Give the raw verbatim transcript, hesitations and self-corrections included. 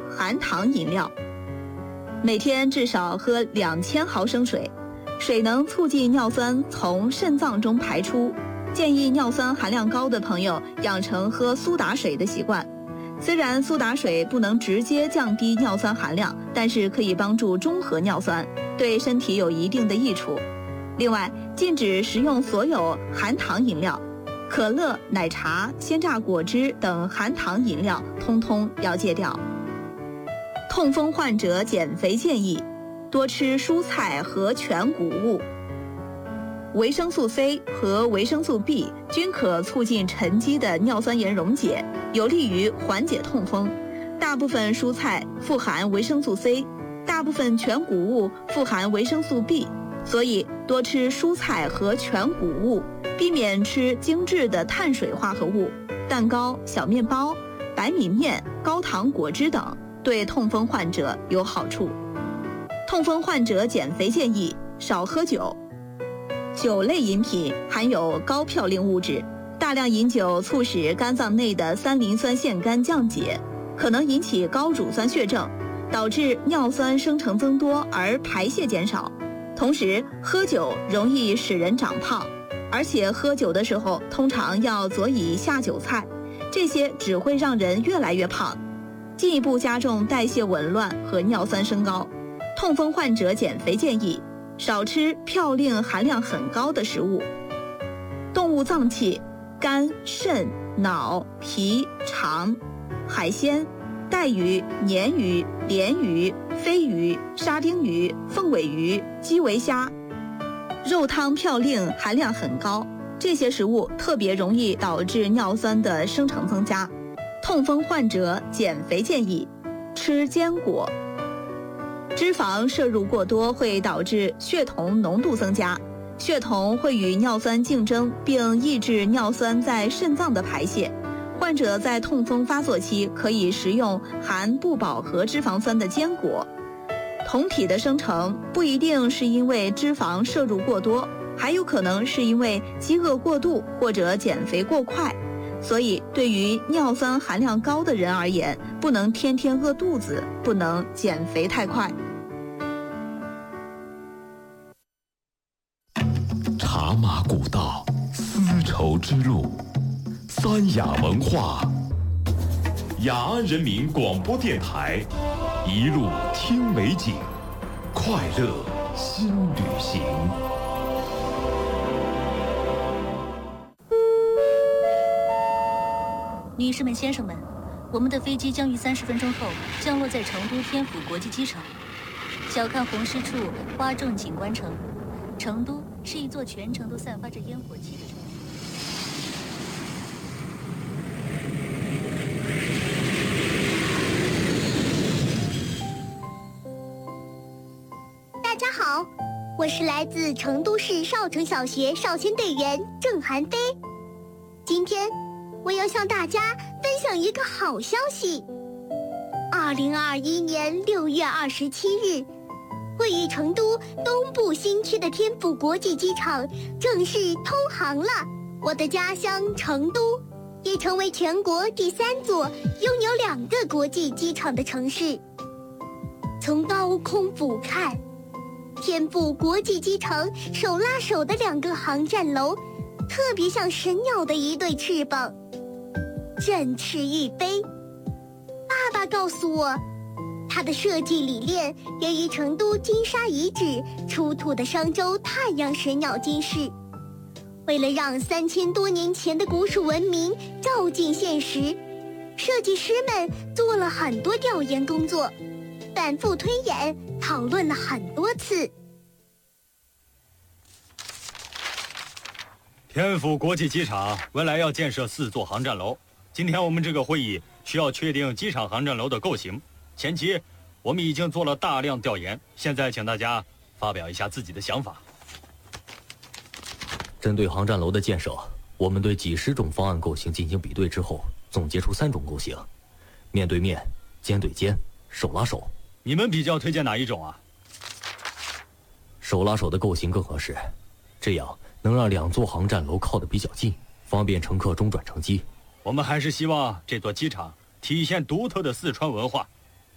含糖饮料，每天至少喝两千毫升水，水能促进尿酸从肾脏中排出。建议尿酸含量高的朋友养成喝苏打水的习惯。虽然苏打水不能直接降低尿酸含量，但是可以帮助中和尿酸，对身体有一定的益处。另外，禁止食用所有含糖饮料，可乐、奶茶、鲜榨果汁等含糖饮料通通要戒掉。痛风患者减肥建议：多吃蔬菜和全谷物。维生素 C 和维生素 B 均可促进沉积的尿酸盐溶解，有利于缓解痛风。大部分蔬菜富含维生素 C， 大部分全谷物富含维生素 B， 所以多吃蔬菜和全谷物，避免吃精致的碳水化合物、蛋糕、小面包、白米面、高糖果汁等，对痛风患者有好处。痛风患者减肥建议：少喝酒。酒类饮品含有高嘌呤物质，大量饮酒促使肝脏内的三磷酸腺苷降解，可能引起高乳酸血症，导致尿酸生成增多而排泄减少。同时，喝酒容易使人长胖，而且喝酒的时候通常要佐以下酒菜，这些只会让人越来越胖，进一步加重代谢紊乱和尿酸升高。痛风患者减肥建议：少吃嘌呤含量很高的食物。动物脏器、肝、肾、脑、脾、肠、海鲜、带鱼、鲶鱼、鲢鱼、飞鱼、沙丁鱼、凤尾鱼、基围虾，肉汤嘌呤含量很高，这些食物特别容易导致尿酸的生成增加。痛风患者减肥建议：吃坚果。脂肪摄入过多会导致血酮浓度增加，血酮会与尿酸竞争，并抑制尿酸在肾脏的排泄。患者在痛风发作期可以食用含不饱和脂肪酸的坚果。酮体的生成不一定是因为脂肪摄入过多，还有可能是因为饥饿过度或者减肥过快。所以对于尿酸含量高的人而言，不能天天饿肚子，不能减肥太快。 茶马古道，丝绸之路，三雅文化，雅安人民广播电台，一路听美景，快乐新旅行。 女士们、先生们，我们的飞机将于三十分钟后降落在成都天府国际机场。小看红湿处，花重景观城。成都是一座全城都散发着烟火气的城市。大家好，我是来自成都市少城小学少先队员郑涵飞。今天我要向大家分享一个好消息。二零二一年六月二十七日，位于成都东部新区的天府国际机场正式通航了。我的家乡成都也成为全国第三座拥有两个国际机场的城市。从高空俯瞰，天府国际机场手拉手的两个航站楼，特别像神鸟的一对翅膀，振翅欲飞。爸爸告诉我，它的设计理念源于成都金沙遗址出土的商周太阳神鸟金饰。为了让三千多年前的古蜀文明照进现实，设计师们做了很多调研工作，反复推演，讨论了很多次。 天府国际机场未来要建设四座航站楼，今天我们这个会议需要确定机场航站楼的构型。前期我们已经做了大量调研，现在请大家发表一下自己的想法。 针对航站楼的建设，我们对几十种方案构型进行比对之后，总结出三种构型：面对面、肩对肩、手拉手。 你们比较推荐哪一种啊？ 手拉手的构型更合适，这样能让两座航站楼靠得比较近，方便乘客中转乘机。 我们还是希望这座机场体现独特的四川文化，